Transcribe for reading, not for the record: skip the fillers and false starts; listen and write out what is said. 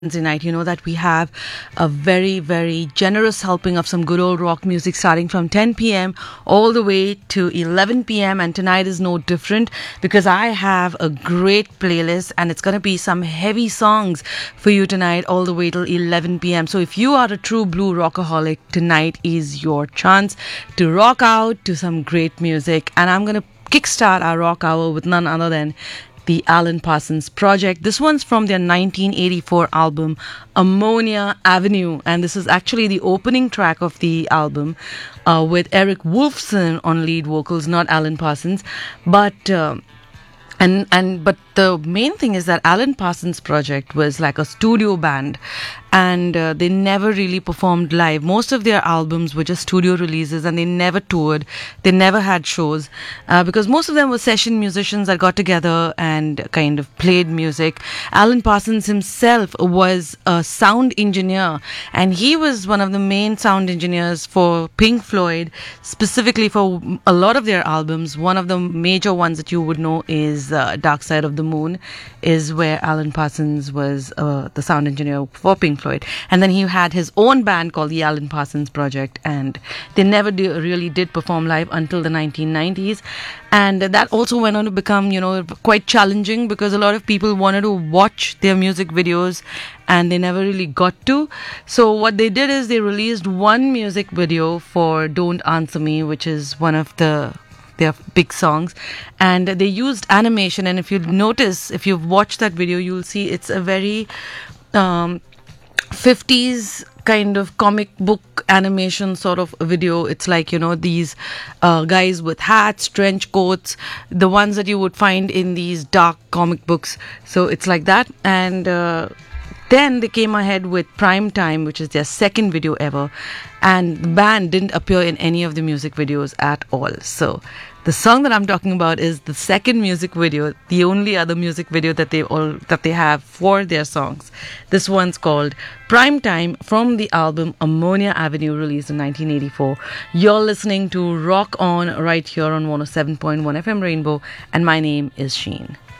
Wednesday night, you know that we have a very, very generous helping of some good old rock music starting from 10 p.m. all the way to 11 p.m. And tonight is no different because I have a great playlist and it's going to be some heavy songs for you tonight all the way till 11 p.m. So if you are a true blue rockaholic, tonight is your chance to rock out to some great music. And I'm going to kickstart our rock hour with none other than the Alan Parsons Project. This one's from their 1984 album Ammonia Avenue, and this is actually the opening track of the album with Eric Wolfson on lead vocals, not Alan Parsons. But but the main thing is that Alan Parsons Project was like a studio band, and they never really performed live. Most of their albums were just studio releases, and they never toured. They never had shows because most of them were session musicians that got together and kind of played music. Alan Parsons himself was a sound engineer, and he was one of the main sound engineers for Pink Floyd, specifically for a lot of their albums. One of the major ones that you would know is Dark Side of the Moon, is where Alan Parsons was the sound engineer for Pink Floyd. And then he had his own band called the Alan Parsons Project, and they never really did perform live until the 1990s. And that also went on to become, quite challenging because a lot of people wanted to watch their music videos and they never really got to. So what they did is they released one music video for Don't Answer Me, which is one of their big songs, and they used animation. And if you notice, if you've watched that video, you'll see it's a very 50s kind of comic book animation sort of video. It's like, these guys with hats, trench coats, the ones that you would find in these dark comic books. So it's like that. And then they came ahead with Prime Time, which is their second video ever, and the band didn't appear in any of the music videos at all. So the song that I'm talking about is the second music video, the only other music video that they have for their songs. This one's called Prime Time from the album Ammonia Avenue, released in 1984. You're listening to Rock On right here on 107.1 FM Rainbow, and my name is Sheen.